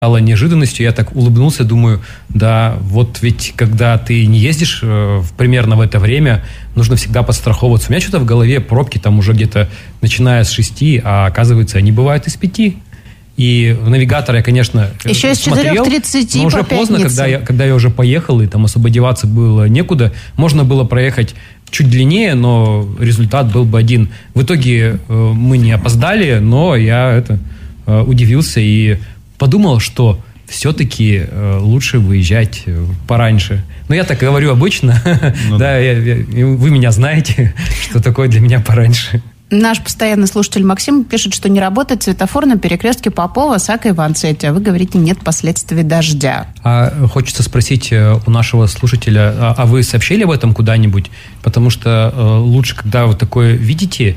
стало неожиданностью. Я так улыбнулся, думаю, да, вот ведь когда ты не ездишь примерно в это время, нужно всегда подстраховываться. У меня что-то в голове пробки там уже где-то начиная с 6, а оказывается, они бывают и с 5. И в навигатор я, конечно, еще смотрел, с 4:30 но уже поздно, когда я уже поехал, и там особо деваться было некуда. Можно было проехать чуть длиннее, но результат был бы один. В итоге мы не опоздали, но я удивился и подумал, что все-таки лучше выезжать пораньше. Но я так говорю обычно. Да, вы меня знаете, что такое для меня пораньше. Наш постоянный слушатель Максим пишет, что не работает светофор на перекрестке Попова, Сака и Ванцетти. А вы говорите, нет последствий дождя. Хочется спросить у нашего слушателя, а вы сообщили об этом куда-нибудь? Потому что лучше, когда вы такое видите,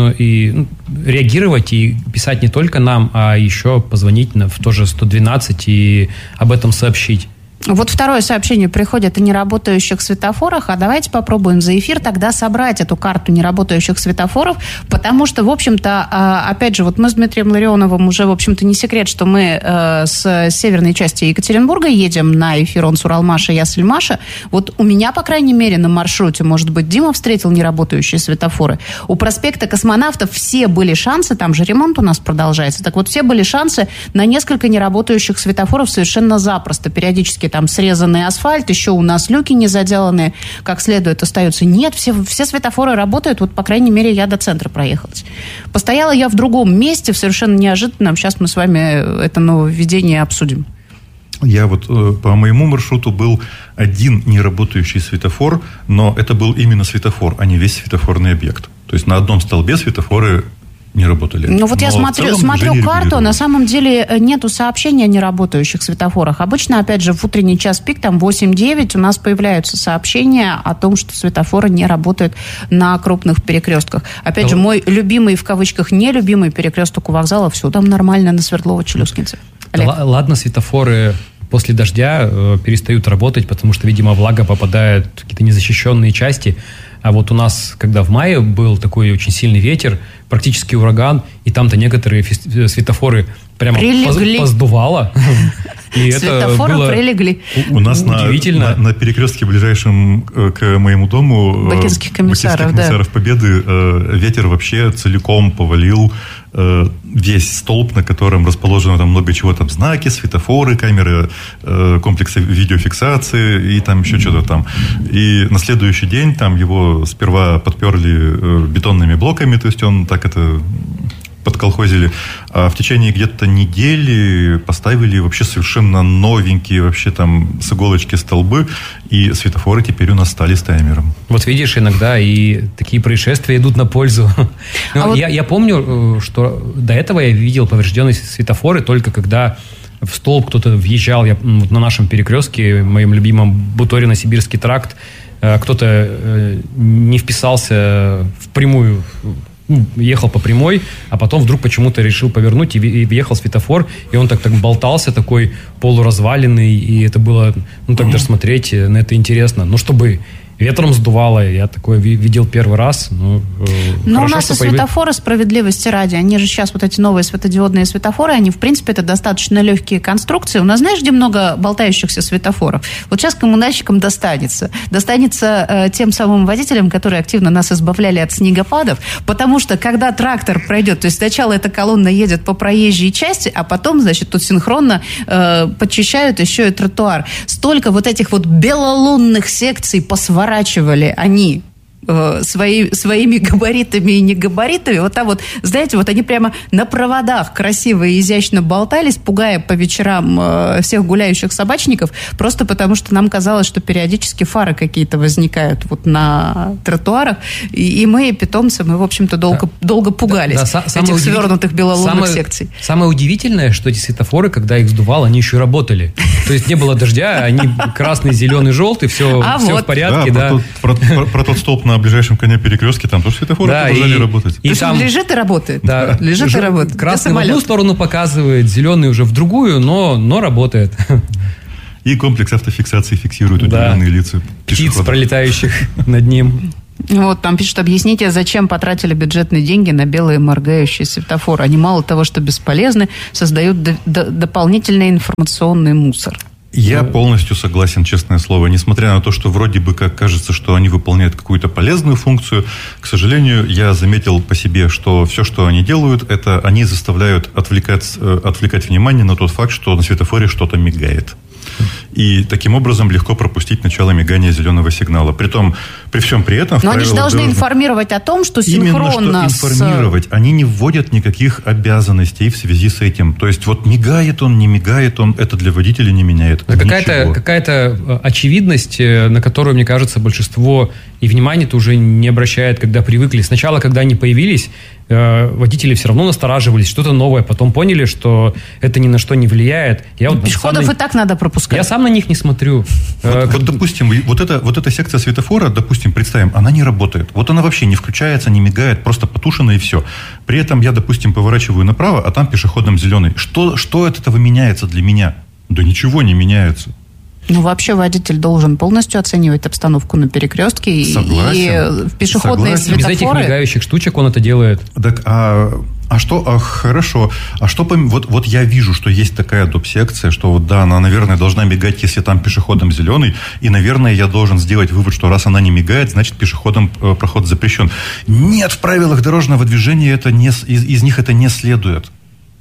реагировать и писать не только нам, а еще позвонить в тоже 112 и об этом сообщить. Вот второе сообщение приходит о неработающих светофорах, а давайте попробуем за эфир тогда собрать эту карту неработающих светофоров, потому что, в общем-то, опять же, вот мы с Дмитрием Ларионовым уже, в общем-то, не секрет, что мы с северной части Екатеринбурга едем на эфир, он с Уралмаша, я с Ильмаша. Вот у меня, по крайней мере, на маршруте, может быть, Дима встретил неработающие светофоры. У проспекта Космонавтов все были шансы, там же ремонт у нас продолжается, так вот все были шансы на несколько неработающих светофоров совершенно запросто, периодически там срезанный асфальт, еще у нас люки не заделанные, как следует остаются. Нет, все светофоры работают, вот, по крайней мере, я до центра проехалась. Постояла я в другом месте, в совершенно неожиданном. Сейчас мы с вами это нововведение обсудим. Я вот по моему маршруту был один неработающий светофор, но это был именно светофор, а не весь светофорный объект. То есть на одном столбе светофоры не работали. Ну вот я смотрю карту, на самом деле нету сообщения о неработающих светофорах. Обычно, опять же, в утренний час пик, там 8-9, у нас появляются сообщения о том, что светофоры не работают на крупных перекрестках. Опять же, мой любимый, в кавычках, нелюбимый перекресток у вокзала, все там нормально на Свердлова-Челюскинце. Ладно, светофоры после дождя перестают работать, потому что, видимо, влага попадает в какие-то незащищенные части. А вот у нас, когда в мае был такой очень сильный ветер, практически ураган, и там-то некоторые светофоры прямо поздувало. И светофоры это было прилегли. У нас удивительно. На перекрестке, ближайшем к моему дому, Бакинских комиссаров, Победы, ветер вообще целиком повалил весь столб, на котором расположено там много чего, там знаки, светофоры, камеры комплекса видеофиксации и там еще что-то там. И на следующий день там его сперва подперли бетонными блоками, то есть он так это подколхозили, а в течение где-то недели поставили вообще совершенно новенькие, вообще там с иголочки столбы, и светофоры теперь у нас стали с таймером. Вот видишь, иногда и такие происшествия идут на пользу. Я помню, что до этого я видел поврежденные светофоры только когда в столб кто-то въезжал. На нашем перекрестке, моем любимом Буторино-Сибирский тракт, кто-то не вписался в прямую, ехал по прямой, а потом вдруг почему-то решил повернуть и въехал светофор, и он так болтался, такой полуразваленный, и это было, так даже смотреть на это интересно. Чтобы ветром сдувало, я такое видел первый раз. Но у нас и светофоры, справедливости ради, они же сейчас, вот эти новые светодиодные светофоры, они, в принципе, это достаточно легкие конструкции. У нас, знаешь, где много болтающихся светофоров? Вот сейчас коммунальщикам достанется. Достанется тем самым водителям, которые активно нас избавляли от снегопадов, потому что, когда трактор пройдет, то есть сначала эта колонна едет по проезжей части, а потом, значит, тут синхронно подчищают еще и тротуар. Столько вот этих вот белолунных секций посворачивали они своими габаритами и негабаритами. Вот там вот, знаете, вот они прямо на проводах красиво и изящно болтались, пугая по вечерам всех гуляющих собачников, просто потому что нам казалось, что периодически фары какие-то возникают вот на тротуарах, и мы, питомцы, мы, в общем-то, долго пугались этих свернутых белолунных секций. Самое удивительное, что эти светофоры, когда их сдувало, они еще и работали. То есть не было дождя, они красный, зеленый, желтый, все в порядке. Про тот столб на ближайшем коне перекрестке, там тоже светофоры продолжали работать. И там лежит и работает. Да, лежит и работает. Красный в одну сторону показывает, зеленый уже в другую, но работает. И комплекс автофиксации фиксирует удивленные лица птиц, пролетающих над ним. Вот там пишут, объясните, зачем потратили бюджетные деньги на белые моргающие светофоры. Они мало того, что бесполезны, создают дополнительный информационный мусор. Я полностью согласен, честное слово. Несмотря на то, что вроде бы как кажется, что они выполняют какую-то полезную функцию, к сожалению, я заметил по себе, что все, что они делают, это они заставляют отвлекать внимание на тот факт, что на светофоре что-то мигает. И таким образом легко пропустить начало мигания зеленого сигнала. Притом, при всем при этом... Но они же должны информировать о том, что синхронно именно, что информировать. Они не вводят никаких обязанностей в связи с этим. То есть, вот мигает он, не мигает он, это для водителя не меняет. Какая-то очевидность, на которую, мне кажется, большинство и внимания-то уже не обращает, когда привыкли. Сначала, когда они появились, водители все равно настораживались, что-то новое, потом поняли, что это ни на что не влияет. Пешеходов и так надо пропускать. Я сам на них не смотрю. Вот, допустим, вот эта секция светофора, допустим, представим, она не работает. Вот она вообще не включается, не мигает, просто потушена и все. При этом я, допустим, поворачиваю направо, а там пешеходом зеленый. Что от этого меняется для меня? Да ничего не меняется. Ну, вообще водитель должен полностью оценивать обстановку на перекрестке. Согласен. И в пешеходные светофоры... Без этих мигающих штучек он это делает. Так, хорошо. Вот я вижу, что есть такая доп-секция, что вот да, она, наверное, должна мигать, если там пешеходом зеленый. И, наверное, я должен сделать вывод, что раз она не мигает, значит, пешеходом проход запрещен. Нет, в правилах дорожного движения из них это не следует.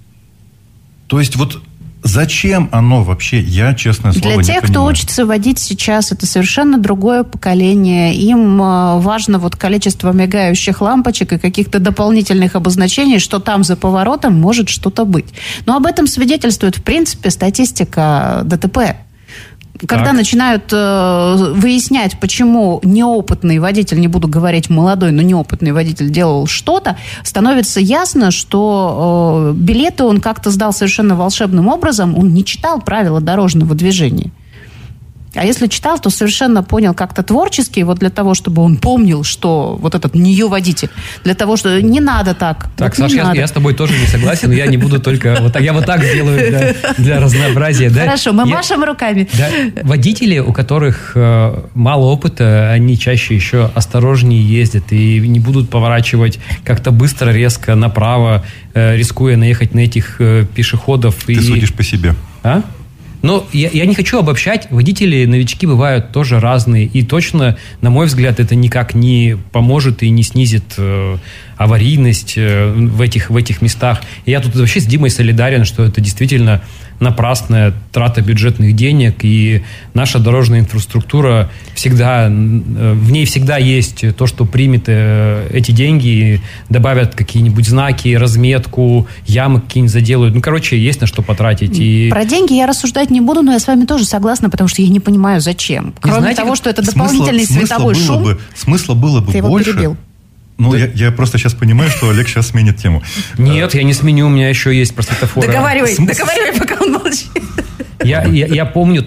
То есть вот... Зачем оно вообще? Я, честное слово, не понимаю. Для тех, кто учится водить сейчас, это совершенно другое поколение. Им важно вот количество мигающих лампочек и каких-то дополнительных обозначений, что там за поворотом может что-то быть. Но об этом свидетельствует, в принципе, статистика ДТП. Когда начинают выяснять, почему неопытный водитель, не буду говорить молодой, но неопытный водитель делал что-то, становится ясно, что билеты он как-то сдал совершенно волшебным образом, он не читал правила дорожного движения. А если читал, то совершенно понял как-то творчески, вот для того, чтобы он помнил, что вот этот не ее водитель, для того, что не надо так. Так, вот Саш, я с тобой тоже не согласен, но я не буду только вот так. Я вот так сделаю для разнообразия. Да? Хорошо, мы машем руками. Да, водители, у которых мало опыта, они чаще еще осторожнее ездят и не будут поворачивать как-то быстро, резко направо, рискуя наехать на этих пешеходов. Ты судишь по себе. А? Но я не хочу обобщать. Водители, новички бывают тоже разные. И точно, на мой взгляд, это никак не поможет и не снизит аварийность в этих местах. И я тут вообще с Димой солидарен, что это действительно напрасная трата бюджетных денег. И наша дорожная инфраструктура в ней всегда есть то, что примет эти деньги и добавят какие-нибудь знаки, разметку, ямы какие-нибудь заделают. Есть на что потратить. И... Про деньги я рассуждать не буду, но я с вами тоже согласна, потому что я не понимаю, зачем. Кроме того, что это дополнительный световой шум. Смысла было бы больше. Перебил. Ну, я просто сейчас понимаю, что Олег сейчас сменит тему. Нет, я не сменю, у меня еще есть про светофоры. Договаривай, пока он молчит. Я помню,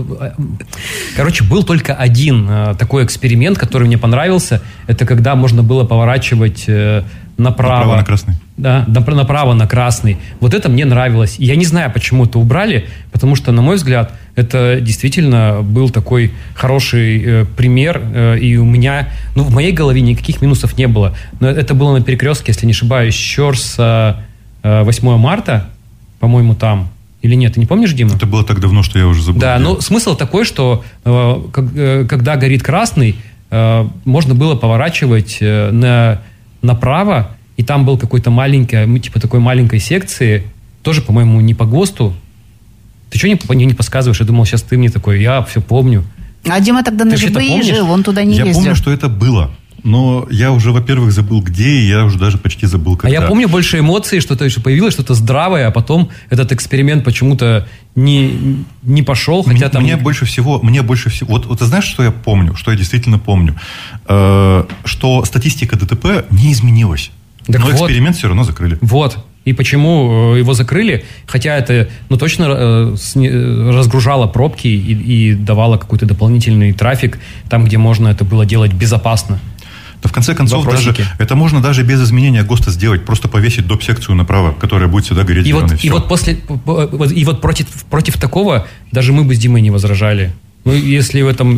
был только один такой эксперимент, который мне понравился. Это когда можно было поворачивать направо на красный. Да, направо на красный. Вот это мне нравилось. Я не знаю, почему это убрали, потому что, на мой взгляд, это действительно был такой хороший пример. И у меня, в моей голове никаких минусов не было. Но это было на перекрестке, если не ошибаюсь, с 8 марта, по-моему, там. Или нет, ты не помнишь, Дима? Это было так давно, что я уже забыл. Да, но смысл такой, что когда горит красный, можно было поворачивать направо, и там был какой-то такой маленькой секции, тоже, по-моему, не по ГОСТу. Ты что не подсказываешь? Я думал, сейчас ты мне такой, я все помню. А Дима тогда на ЖБИ жил, он туда не ездил. Я помню, что это было. Но я уже, во-первых, забыл где, и я уже даже почти забыл, когда. А я помню больше эмоций, что-то еще появилось, что-то здравое, а потом этот эксперимент почему-то не пошел, хотя там... Мне больше всего... Вот ты знаешь, что я помню? Что я действительно помню? Что статистика ДТП не изменилась. Так но эксперимент все равно закрыли. Вот. И почему его закрыли? Хотя это, точно разгружало пробки и давало какой-то дополнительный трафик там, где можно это было делать безопасно. Да в конце концов, это можно даже без изменения ГОСТа сделать, просто повесить доп-секцию направо, которая будет всегда гореть зеленой. И вот против такого даже мы бы с Димой не возражали. Ну, если в этом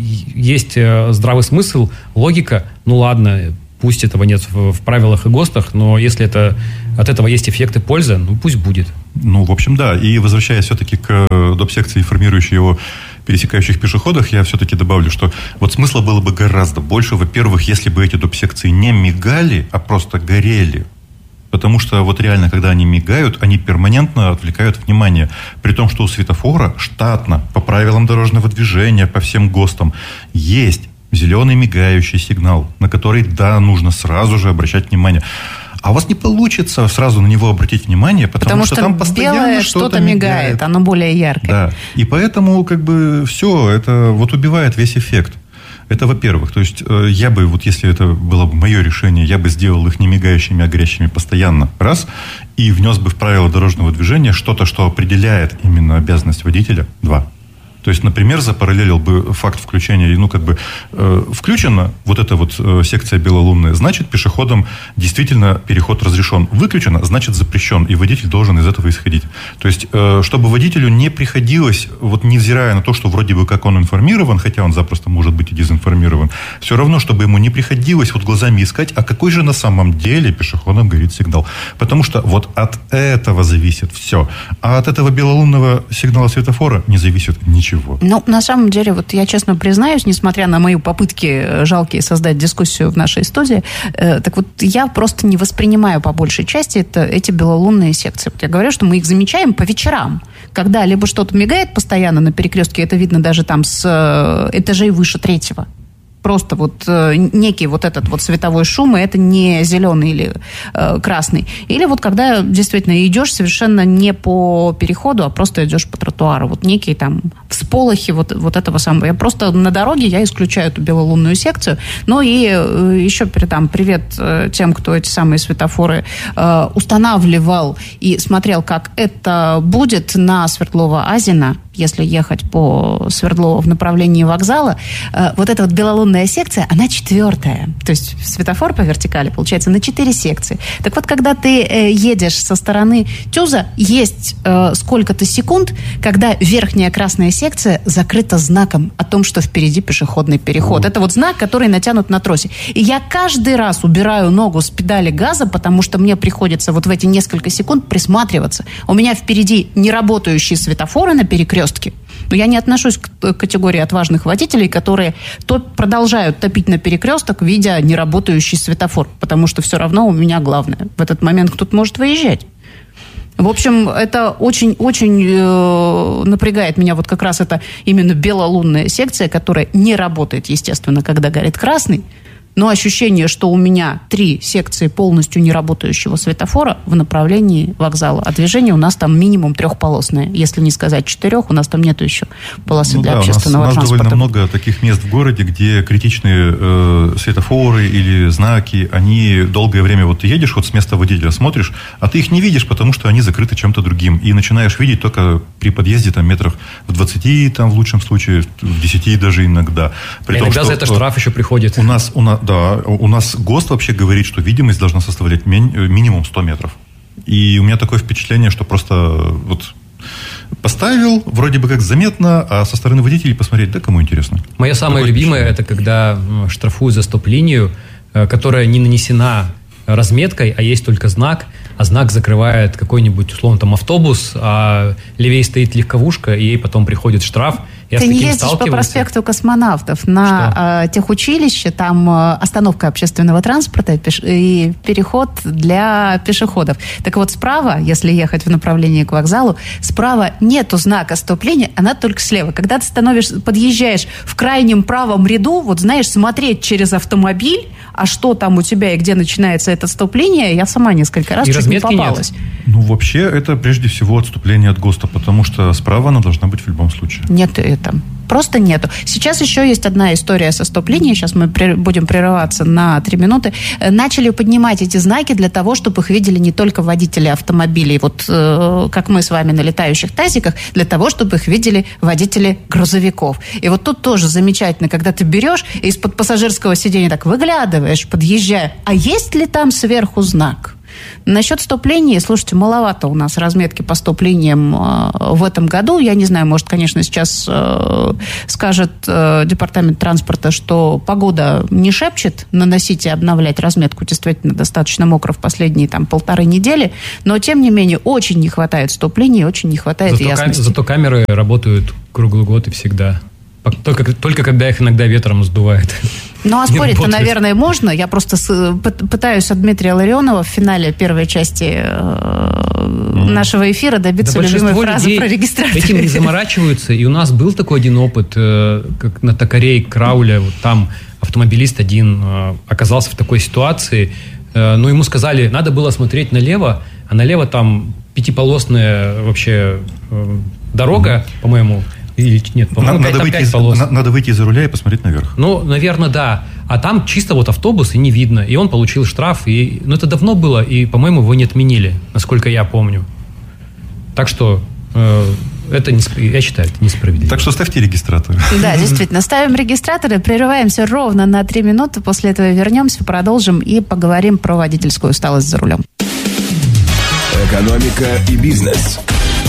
есть здравый смысл, логика, ну ладно, пусть этого нет в правилах и ГОСТах, но если от этого есть эффект и польза, ну пусть будет. Ну, в общем, да. И возвращаясь все-таки к доп-секции, информирующей о пересекающих пешеходах, я все-таки добавлю, что вот смысла было бы гораздо больше. Во-первых, если бы эти доп-секции не мигали, а просто горели. Потому что вот реально, когда они мигают, они перманентно отвлекают внимание. При том, что у светофора штатно, по правилам дорожного движения, по всем ГОСТам, есть зеленый мигающий сигнал, на который, да, нужно сразу же обращать внимание. А у вас не получится сразу на него обратить внимание, потому что там постоянно что-то мигает. Оно более яркое. Да. И поэтому как бы все, это вот убивает весь эффект. Это во-первых. То есть я бы, вот если это было бы мое решение, я бы сделал их не мигающими, а горящими постоянно. Раз. И внес бы в правила дорожного движения что-то, что определяет именно обязанность водителя. Два. То есть, например, запараллелил бы факт включения, ну, как бы, включена вот эта вот секция белолунная, значит, пешеходам действительно переход разрешен. Выключена, значит, запрещен, и водитель должен из этого исходить. То есть, чтобы водителю не приходилось, вот невзирая на то, что вроде бы как он информирован, хотя он запросто может быть и дезинформирован, все равно, чтобы ему не приходилось вот глазами искать, а какой же на самом деле пешеходам горит сигнал. Потому что вот от этого зависит все. А от этого белолунного сигнала светофора не зависит ничего. Ну, на самом деле, вот я честно признаюсь, несмотря на мои попытки жалкие создать дискуссию в нашей студии, так вот я просто не воспринимаю по большей части эти белолунные секции. Вот я говорю, что мы их замечаем по вечерам, когда либо что-то мигает постоянно на перекрестке, это видно даже там с этажей выше 3-го. Просто вот некий вот этот вот световой шум, и это не зеленый или красный. Или вот когда действительно идешь совершенно не по переходу, а просто идешь по тротуару. Вот некие там всполохи вот этого самого. Я просто на дороге я исключаю эту белолунную секцию. Ну и еще передам привет тем, кто эти самые светофоры устанавливал и смотрел, как это будет на Свердлова-Азина. Если ехать по Свердлову в направлении вокзала, вот эта вот белолунная секция, она 4-я. То есть светофор по вертикали, получается, на 4 секции. Так вот, когда ты едешь со стороны Тюза, есть сколько-то секунд, когда верхняя красная секция закрыта знаком о том, что впереди пешеходный переход. Это вот знак, который натянут на тросе. И я каждый раз убираю ногу с педали газа, потому что мне приходится вот в эти несколько секунд присматриваться. У меня впереди неработающие светофоры на перекрестке. Но я не отношусь к категории отважных водителей, которые продолжают топить на перекресток, видя неработающий светофор, потому что все равно у меня главное. В этот момент кто-то может выезжать. В общем, это очень-очень напрягает меня вот как раз это именно белолунная секция, которая не работает, естественно, когда горит красный. Но ощущение, что у меня 3 секции полностью неработающего светофора в направлении вокзала. А движение у нас там минимум 3-полосное. Если не сказать 4, у нас там нету еще полосы для общественного транспорта. У нас довольно много таких мест в городе, где критичные светофоры или знаки, они долгое время, вот ты едешь вот с места водителя, смотришь, а ты их не видишь, потому что они закрыты чем-то другим. И начинаешь видеть только при подъезде там метрах в 20, там в лучшем случае, в 10 даже иногда. Иногда за это штраф еще приходит. У нас ГОСТ вообще говорит, что видимость должна составлять минимум 100 метров. И у меня такое впечатление, что просто вот поставил, вроде бы как заметно, а со стороны водителей посмотреть, да кому интересно. Моя самая любимая, это когда штрафуют за стоп-линию, которая не нанесена разметкой, а есть только знак, а знак закрывает какой-нибудь, условно, там автобус, а левее стоит легковушка, и ей потом приходит штраф. Ты не ездишь по проспекту Космонавтов на техучилище, там остановка общественного транспорта и переход для пешеходов. Так вот, справа, если ехать в направлении к вокзалу, справа нету знака стоп-линии, она только слева. Когда ты подъезжаешь в крайнем правом ряду, вот знаешь, смотреть через автомобиль, а что там у тебя и где начинается эта стоп-линия, я сама несколько раз чуть не попалась. Нет. Ну, вообще, это прежде всего отступление от ГОСТа, потому что справа она должна быть в любом случае. Нет, там просто нету. Сейчас еще есть одна история со стоп-линией. Сейчас мы будем прерываться на 3 минуты. Начали поднимать эти знаки для того, чтобы их видели не только водители автомобилей, вот как мы с вами на летающих тазиках, для того, чтобы их видели водители грузовиков. И вот тут тоже замечательно, когда ты берешь и из-под пассажирского сиденья так выглядываешь, подъезжая, а есть ли там сверху знак? Насчет стоп-линии, слушайте, маловато у нас разметки по стоп-линиям в этом году. Я не знаю, может, конечно, сейчас скажет департамент транспорта, что погода не шепчет наносить и обновлять разметку. Действительно, достаточно мокро в последние 1,5 недели. Но, тем не менее, очень не хватает стоп-линии, очень не хватает ясности. Зато камеры работают круглый год и всегда. Только когда их иногда ветром сдувает. Ну, а спорить-то, наверное, можно. Я просто пытаюсь от Дмитрия Ларионова в финале первой части нашего эфира добиться любимой фразы про регистратор. Этим не заморачиваются. И у нас был такой один опыт, как на Токарей, Крауле. Вот там автомобилист один оказался в такой ситуации. Но ему сказали, надо было смотреть налево, а налево там пятиполосная вообще дорога, по-моему. Или нет, по-моему, надо выйти из-за руля и посмотреть наверх. Ну, наверное, да. А там чисто вот автобус, и не видно. И он получил штраф. Ну, это давно было, и, по-моему, его не отменили, насколько я помню. Так что это, я считаю, это несправедливо. Так что ставьте регистраторы. Да, действительно, ставим регистраторы, прерываемся ровно на 3 минуты. После этого вернемся, продолжим и поговорим про водительскую усталость за рулем. Экономика и бизнес.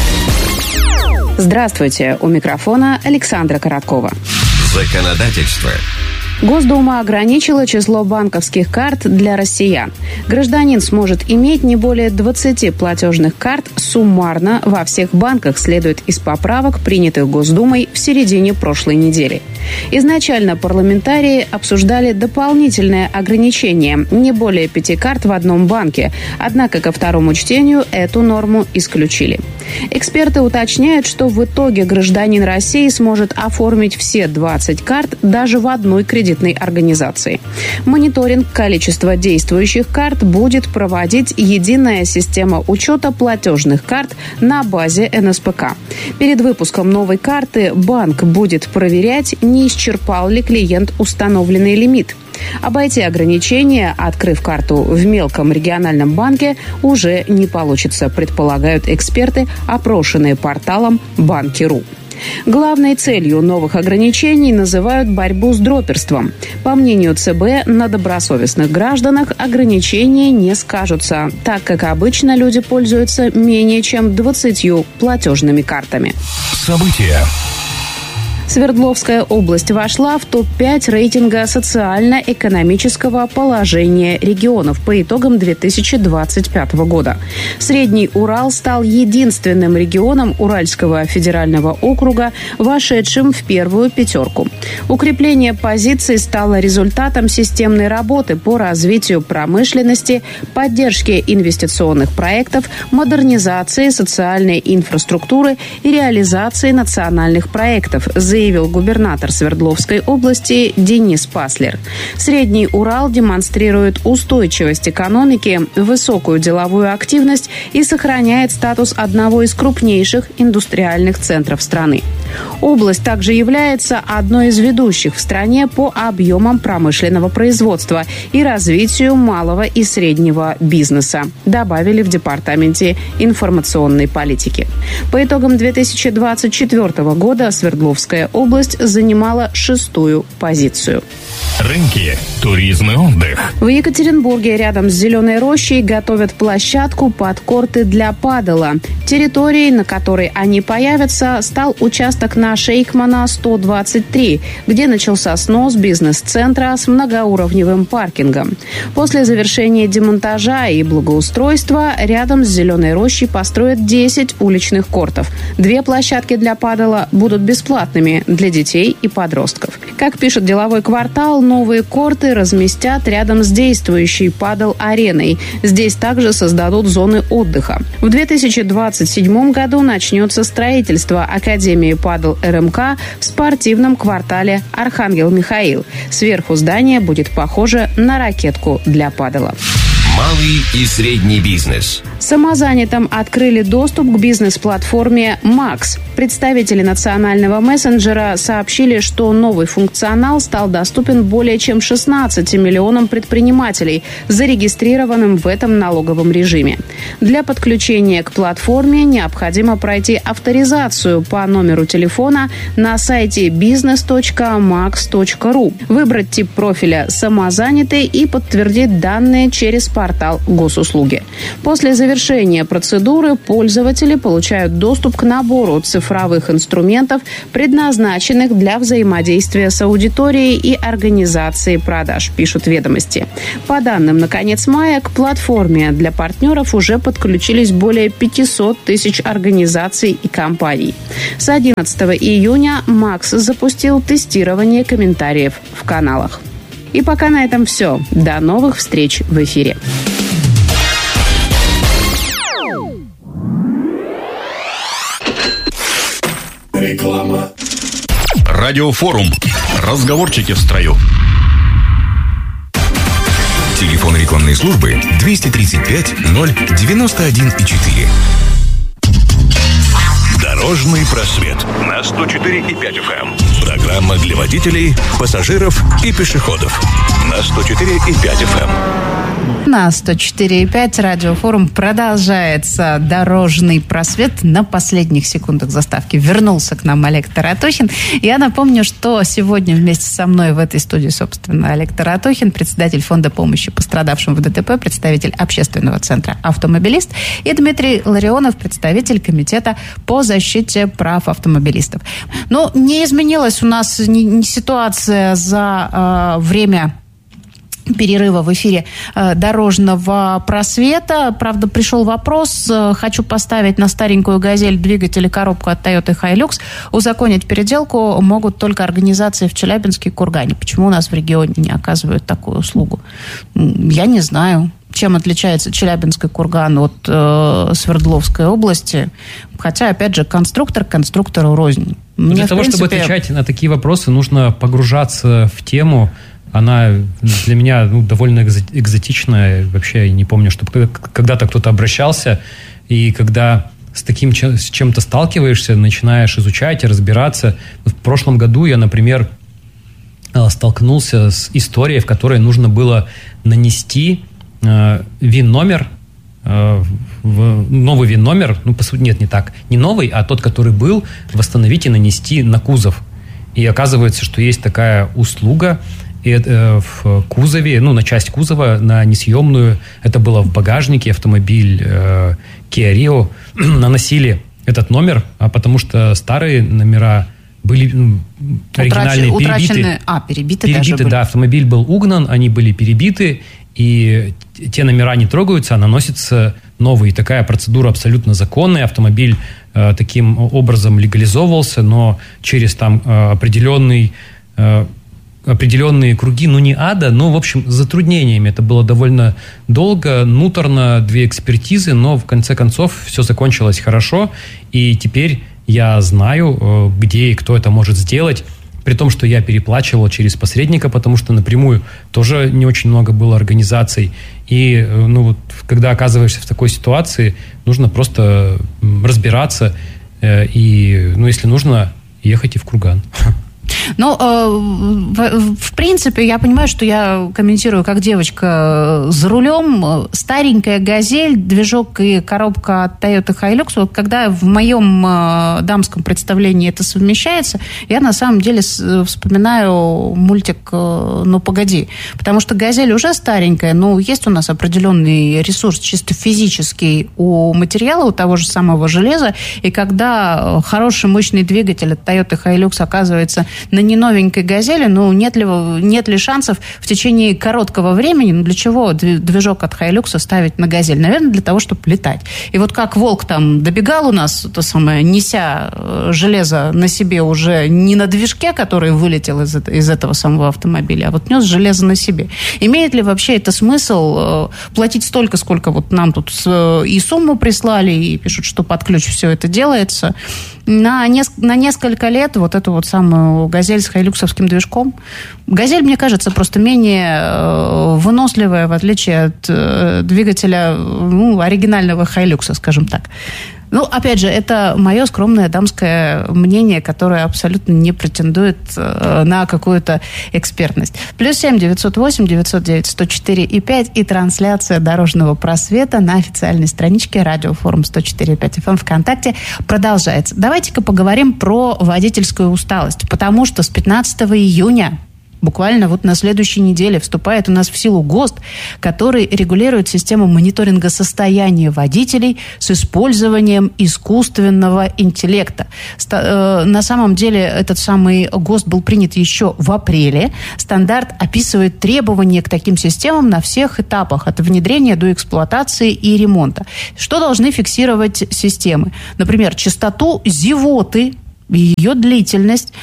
Здравствуйте, у микрофона Александра Короткова. Законодательство. Госдума ограничила число банковских карт для россиян. Гражданин сможет иметь не более 20 платежных карт суммарно во всех банках, следует из поправок, принятых Госдумой в середине прошлой недели. Изначально парламентарии обсуждали дополнительное ограничение – не более 5 карт в одном банке. Однако ко второму чтению эту норму исключили. Эксперты уточняют, что в итоге гражданин России сможет оформить все 20 карт даже в одной кредитной организации. Мониторинг количества действующих карт будет проводить единая система учета платежных карт на базе НСПК. Перед выпуском новой карты банк будет проверять, не исчерпал ли клиент установленный лимит. Обойти ограничения, открыв карту в мелком региональном банке, уже не получится, предполагают эксперты, опрошенные порталом Банки.ру. Главной целью новых ограничений называют борьбу с дроперством. По мнению ЦБ, на добросовестных гражданах ограничения не скажутся, так как обычно люди пользуются менее чем 20 платежными картами. События. Свердловская область вошла в топ-5 рейтинга социально-экономического положения регионов по итогам 2025 года. Средний Урал стал единственным регионом Уральского федерального округа, вошедшим в первую 5. Укрепление позиций стало результатом системной работы по развитию промышленности, поддержке инвестиционных проектов, модернизации социальной инфраструктуры и реализации национальных проектов, заявил губернатор Свердловской области Денис Паслер. Средний Урал демонстрирует устойчивость экономики, высокую деловую активность и сохраняет статус одного из крупнейших индустриальных центров страны. Область также является одной из ведущих в стране по объемам промышленного производства и развитию малого и среднего бизнеса, добавили в Департаменте информационной политики. По итогам 2024 года Свердловская область занимала 6-ю позицию. Рынки, туризм и отдых. В Екатеринбурге рядом с Зеленой рощей готовят площадку под корты для падела. Территорией, на которой они появятся, стал участок на Шейхмана 123, где начался снос бизнес-центра с многоуровневым паркингом. После завершения демонтажа и благоустройства рядом с Зеленой рощей построят 10 уличных кортов. 2 площадки для падела будут бесплатными для детей и подростков. Как пишет «Деловой квартал», новые корты разместят рядом с действующей падел-ареной. Здесь также создадут зоны отдыха. В 2027 году начнется строительство Академии падел РМК в спортивном квартале Архангел Михаил. Сверху здание будет похоже на ракетку для падела. Малый и средний бизнес. Самозанятым открыли доступ к бизнес-платформе «Макс». Представители национального мессенджера сообщили, что новый функционал стал доступен более чем 16 миллионам предпринимателей, зарегистрированным в этом налоговом режиме. Для подключения к платформе необходимо пройти авторизацию по номеру телефона на сайте business.max.ru, выбрать тип профиля «Самозанятый» и подтвердить данные через портал госуслуги. После завершения процедуры пользователи получают доступ к набору цифровых инструментов, предназначенных для взаимодействия с аудиторией и организацией продаж, пишут «Ведомости». По данным на конец мая, к платформе для партнеров уже подключились более 500 тысяч организаций и компаний. С 11 июня Макс запустил тестирование комментариев в каналах. И пока на этом все. До новых встреч в эфире. Реклама. Радиофорум. Разговорчики в строю. Телефон рекламной службы 235 091,4. Дорожный просвет на 104,5 FM. Программа для водителей, пассажиров и пешеходов на 104,5 FM. На 104,5 радиофорум продолжается «Дорожный просвет». На последних секундах заставки вернулся к нам Олег Таратохин. Я напомню, что сегодня вместе со мной в этой студии, собственно, Олег Таратохин, председатель фонда помощи пострадавшим в ДТП, представитель общественного центра «Автомобилист», и Дмитрий Ларионов, представитель комитета по защите прав автомобилистов. Но не изменилась у нас ситуация за время перерыва в эфире дорожного просвета. Правда, пришел вопрос. Хочу поставить на старенькую «Газель» двигатель и коробку от Toyota Hilux. Узаконить переделку могут только организации в Челябинске и Кургане. Почему у нас в регионе не оказывают такую услугу? Я не знаю. Чем отличается Челябинский Курган от Свердловской области? Хотя, опять же, конструктор конструктору рознь. Для того, чтобы отвечать на такие вопросы, нужно погружаться в тему. Она для меня довольно экзотичная. Вообще я не помню, чтобы когда-то кто-то обращался. И когда с чем-то сталкиваешься, начинаешь изучать и разбираться. В прошлом году я, например, столкнулся с историей, в которой нужно было нанести ВИН-номер, новый ВИН-номер, по сути, не так, не новый, а тот, который был, восстановить и нанести на кузов. И оказывается, что есть такая услуга, и в кузове, на часть кузова, на несъемную, это было в багажнике, автомобиль Kia Rio, наносили этот номер, потому что старые номера были оригинальные, перебиты, да, автомобиль был угнан, они были перебиты, и те номера не трогаются, а наносятся новые. Такая процедура абсолютно законная. Автомобиль таким образом легализовывался, но через определенные круги, не ада, но, в общем, с затруднениями. Это было довольно долго, муторно, 2 экспертизы, но в конце концов все закончилось хорошо, и теперь я знаю, где и кто это может сделать. При том, что я переплачивал через посредника, потому что напрямую тоже не очень много было организаций. И когда оказываешься в такой ситуации, нужно просто разбираться и, если нужно, ехать и в Курган. В принципе, я понимаю, что я комментирую как девочка за рулем. Старенькая «Газель», движок и коробка от Toyota Hilux. Вот когда в моем дамском представлении это совмещается, я на самом деле вспоминаю мультик «Ну, погоди». Потому что «Газель» уже старенькая, но есть у нас определенный ресурс чисто физический у материала, у того же самого железа. И когда хороший мощный двигатель от Toyota Hilux оказывается на неновенькой «Газели», нет ли шансов в течение короткого времени, для чего движок от Hilux ставить на «Газель»? Наверное, для того, чтобы летать. И вот как волк там добегал у нас, неся железо на себе уже не на движке, который вылетел из этого самого автомобиля, а вот нес железо на себе. Имеет ли вообще это смысл платить столько, сколько вот нам тут и сумму прислали, и пишут, что под ключ все это делается, на несколько лет вот эту вот самую «Газель» с хайлюксовским движком? «Газель», мне кажется, просто менее выносливая, в отличие от двигателя оригинального «Хайлюкса», скажем так. Ну, опять же, это мое скромное дамское мнение, которое абсолютно не претендует на какую-то экспертность. +7 908 909 104 и 5 и трансляция «Дорожного просвета» на официальной страничке Радиофорум 104.5 FM ВКонтакте продолжается. Давайте-ка поговорим про водительскую усталость, потому что с 15 июня буквально вот на следующей неделе вступает у нас в силу ГОСТ, который регулирует систему мониторинга состояния водителей с использованием искусственного интеллекта. На самом деле этот самый ГОСТ был принят еще в апреле. Стандарт описывает требования к таким системам на всех этапах, от внедрения до эксплуатации и ремонта. Что должны фиксировать системы? Например, частоту зевоты, ее длительность,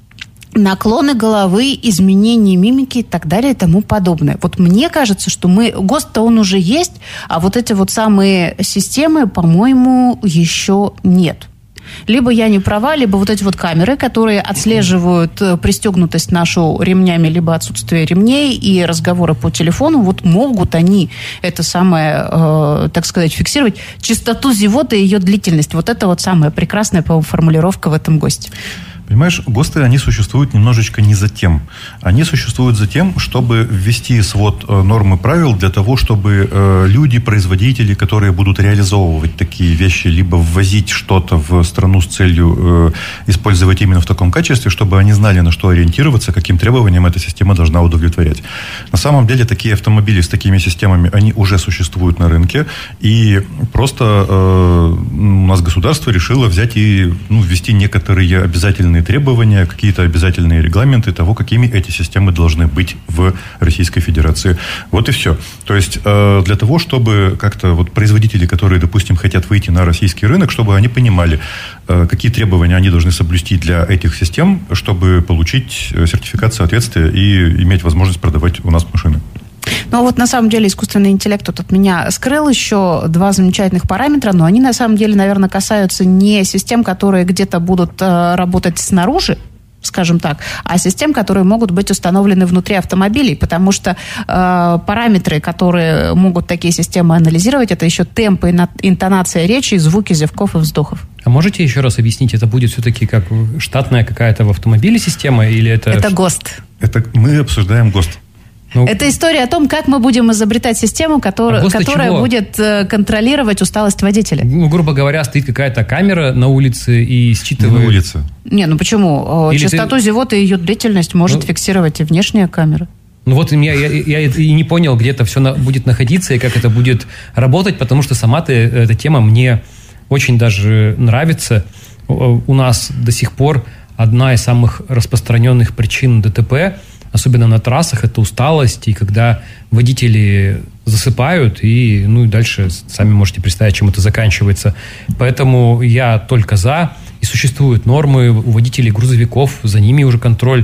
наклоны головы, изменения мимики и так далее и тому подобное. Вот мне кажется, что ГОСТ-то он уже есть, а вот эти вот самые системы, по-моему, еще нет. Либо я не права, либо вот эти вот камеры, которые отслеживают пристегнутость нашу ремнями, либо отсутствие ремней и разговоры по телефону, вот могут они это самое, так сказать, фиксировать, частоту зевоты и ее длительность. Вот это вот самая прекрасная, по-моему, формулировка в этом ГОСТе. Понимаешь, ГОСТы, они существуют немножечко не за тем. Они существуют за тем, чтобы ввести свод норм и правил для того, чтобы люди, производители, которые будут реализовывать такие вещи, либо ввозить что-то в страну с целью использовать именно в таком качестве, чтобы они знали, на что ориентироваться, каким требованиям эта система должна удовлетворять. На самом деле, такие автомобили с такими системами, они уже существуют на рынке, и просто у нас государство решило взять и ввести некоторые обязательные требования, какие-то обязательные регламенты того, какими эти системы должны быть в Российской Федерации. Вот и все. То есть для того, чтобы как-то вот производители, которые, допустим, хотят выйти на российский рынок, чтобы они понимали, какие требования они должны соблюсти для этих систем, чтобы получить сертификат соответствия и иметь возможность продавать у нас машины. Ну, вот на самом деле искусственный интеллект тут от меня скрыл еще 2 замечательных параметра, но они на самом деле, наверное, касаются не систем, которые где-то будут работать снаружи, скажем так, а систем, которые могут быть установлены внутри автомобилей, потому что параметры, которые могут такие системы анализировать, это еще темпы, интонация речи, звуки зевков и вздохов. А можете еще раз объяснить, это будет все-таки как штатная какая-то в автомобиле система или это... Это ГОСТ. Это мы обсуждаем ГОСТ. Это история о том, как мы будем изобретать систему, которая будет контролировать усталость водителя. Грубо говоря, стоит какая-то камера на улице и считывает... Не на улице. Почему? Частоту зевоты и ее длительность может фиксировать и внешняя камера. Ну вот я и не понял, где это все будет находиться и как это будет работать, потому что сама-то эта тема мне очень даже нравится. У нас до сих пор одна из самых распространенных причин ДТП, особенно на трассах, это усталость, и когда водители засыпают, и дальше сами можете представить, чем это заканчивается. Поэтому я только за, и существуют нормы у водителей грузовиков, за ними уже контроль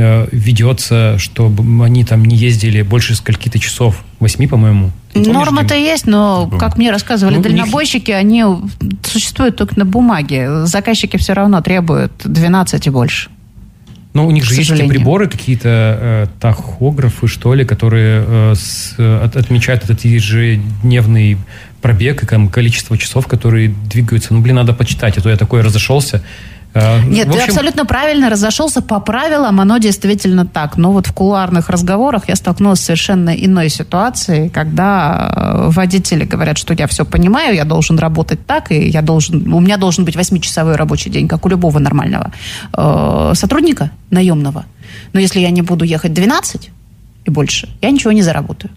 ведется, чтобы они там не ездили больше скольки-то часов, 8, по-моему. Норма-то есть, но, как мне рассказывали дальнобойщики, они существуют только на бумаге. Заказчики все равно требуют 12 и больше. Ну, у них же есть приборы, какие-то тахографы, что ли, которые отмечают этот ежедневный пробег и количество часов, которые двигаются. Надо почитать, а то я такой разошелся. Нет, ты абсолютно правильно разошелся по правилам, оно действительно так. Но вот в кулуарных разговорах я столкнулась с совершенно иной ситуацией, когда водители говорят, что я все понимаю, я должен работать так, и у меня должен быть 8-часовой рабочий день, как у любого нормального сотрудника наемного. Но если я не буду ехать 12 и больше, я ничего не заработаю.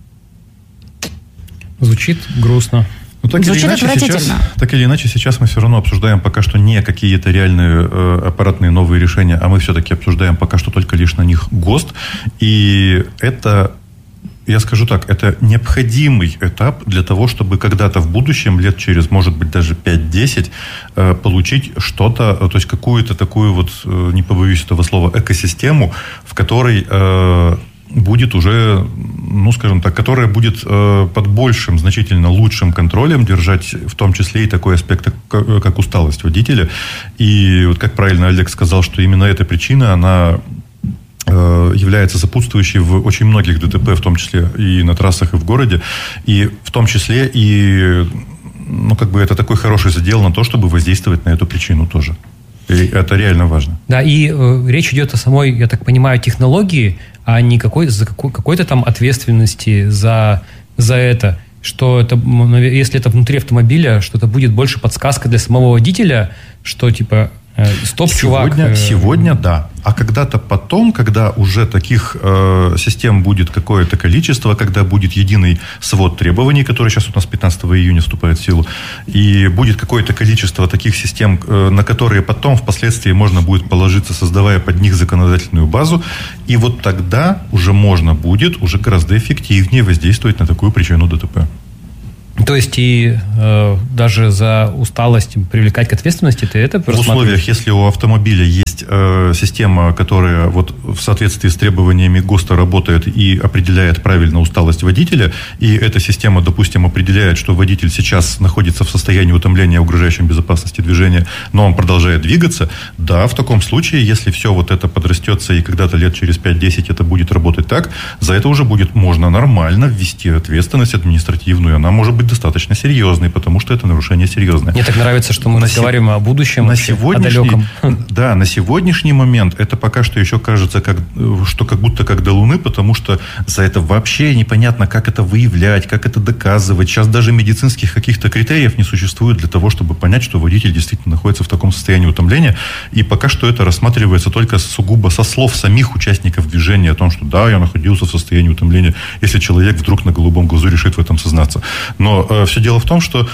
Звучит грустно. Так или иначе, сейчас мы все равно обсуждаем пока что не какие-то реальные аппаратные новые решения, а мы все-таки обсуждаем пока что только лишь на них ГОСТ. И это, я скажу так, это необходимый этап для того, чтобы когда-то в будущем, лет через, может быть, даже 5-10, получить что-то, то есть какую-то такую вот, не побоюсь этого слова, экосистему, в которой... будет уже, скажем так, которая будет под большим, значительно лучшим контролем держать, в том числе и такой аспект, как усталость водителя. И вот как правильно Олег сказал, что именно эта причина, она является сопутствующей в очень многих ДТП, в том числе и на трассах, и в городе, и в том числе и это такой хороший задел на то, чтобы воздействовать на эту причину тоже. И это реально важно. Да, и речь идет о самой, я так понимаю, технологии, а не какой-то там ответственности за это. Что это, если это внутри автомобиля, что это будет больше подсказка для самого водителя, что типа стоп, чувак. Сегодня да. А когда-то потом, когда уже таких систем будет какое-то количество, когда будет единый свод требований, который сейчас у нас 15 июня вступает в силу, и будет какое-то количество таких систем, на которые потом впоследствии можно будет положиться, создавая под них законодательную базу, и вот тогда уже можно будет уже гораздо эффективнее воздействовать на такую причину ДТП. То есть и даже за усталость привлекать к ответственности, ты это в условиях, если у автомобиля есть система, которая вот в соответствии с требованиями ГОСТа работает и определяет правильно усталость водителя, и эта система, допустим, определяет, что водитель сейчас находится в состоянии утомления, угрожающем безопасности движения, но он продолжает двигаться, да, в таком случае, если все вот это подрастется и когда-то лет через 5-10 это будет работать так, за это уже будет можно нормально ввести ответственность административную, она может быть достаточно серьезной, потому что это нарушение серьезное. Мне так нравится, что мы разговариваем о будущем, о далеком. Да, на сегодняшний момент это пока что еще кажется, как будто как до Луны, потому что за это вообще непонятно, как это выявлять, как это доказывать. Сейчас даже медицинских каких-то критериев не существует для того, чтобы понять, что водитель действительно находится в таком состоянии утомления. И пока что это рассматривается только сугубо со слов самих участников движения о том, что да, я находился в состоянии утомления, если человек вдруг на голубом глазу решит в этом сознаться. Но все дело в том, что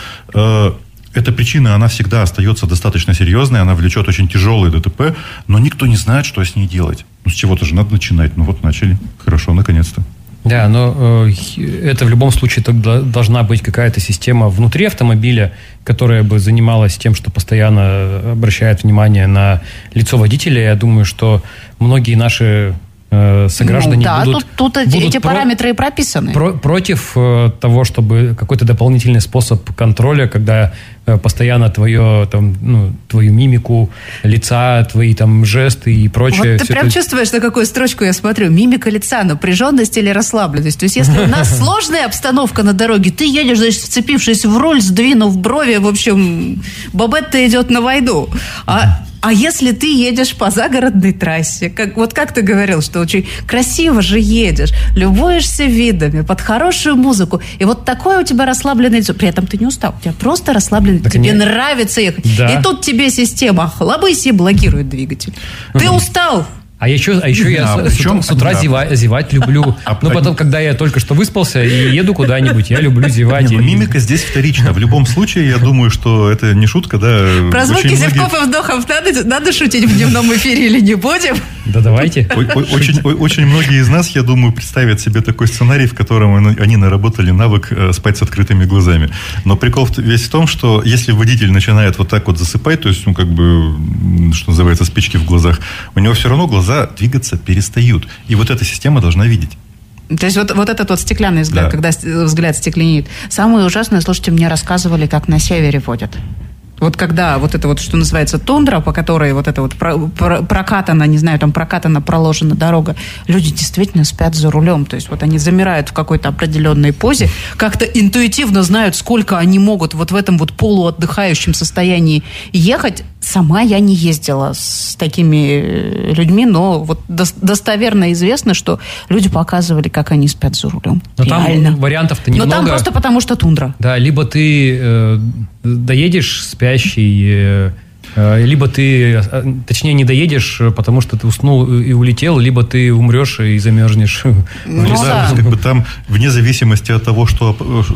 эта причина, она всегда остается достаточно серьезной, она влечет очень тяжелые ДТП, но никто не знает, что с ней делать. С чего-то же надо начинать. Вот начали. Хорошо, наконец-то. Да, но это в любом случае должна быть какая-то система внутри автомобиля, которая бы занималась тем, что постоянно обращает внимание на лицо водителя. Я думаю, что многие наши сограждане будут эти параметры и прописаны. Против того, чтобы какой-то дополнительный способ контроля, когда постоянно твою мимику лица, твои там жесты и прочее. Вот ты прям чувствуешь, на какую строчку я смотрю. Мимика лица, напряженность или расслабленность. То есть, если у нас сложная обстановка на дороге, ты едешь, значит, вцепившись в руль, сдвинув брови, в общем, Бабетта идет на войну. А если ты едешь по загородной трассе, как ты говорил, что очень красиво же едешь, любуешься видами, под хорошую музыку, и вот такое у тебя расслабленное лицо, при этом ты не устал, у тебя просто расслабленное, тебе нравится ехать. Да. И тут тебе система хлобысь и блокирует двигатель. Ты устал. А еще я с утра зевать люблю. Но потом, когда я только что выспался и еду куда-нибудь, я люблю зевать. Мимика здесь вторична. В любом случае, я думаю, что это не шутка, да. Про звуки зевков и вдохов надо шутить в дневном эфире или не будем? Да давайте. Очень многие из нас, я думаю, представят себе такой сценарий, в котором они наработали навык спать с открытыми глазами. Но прикол весь в том, что если водитель начинает вот так вот засыпать, то есть, что называется, спички в глазах, у него все равно глаза двигаться перестают. И вот эта система должна видеть. То есть вот этот вот стеклянный взгляд, да. Когда взгляд стекленеет. Самое ужасное, слушайте, мне рассказывали, как на севере водят. Вот когда вот это вот, что называется, тундра, по которой вот это вот прокатана, проложена дорога, люди действительно спят за рулем. То есть вот они замирают в какой-то определенной позе, как-то интуитивно знают, сколько они могут вот в этом вот полуотдыхающем состоянии ехать. Сама я не ездила с такими людьми, но вот достоверно известно, что люди показывали, как они спят за рулем. Но реально. Там вариантов-то немного. Но там просто потому, что тундра. Да, либо ты доедешь спящий, либо ты, точнее, не доедешь, потому что ты уснул и улетел, либо ты умрешь и замерзнешь. Там, вне зависимости от того, что